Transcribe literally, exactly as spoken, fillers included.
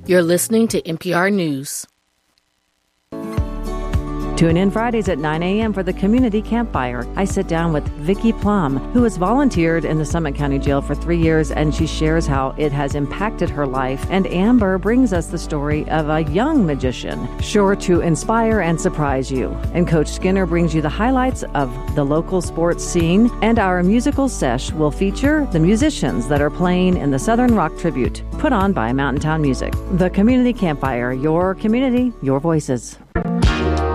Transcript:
You're listening to N P R News. Tune in Fridays at nine a.m. for the Community Campfire. I sit down with Vicki Plum, who has volunteered in the Summit County Jail for three years, and she shares how it has impacted her life. And Amber brings us the story of a young magician, sure to inspire and surprise you. And Coach Skinner brings you the highlights of the local sports scene. And our musical sesh will feature the musicians that are playing in the Southern Rock Tribute, put on by Mountain Town Music. The Community Campfire, your community, your voices.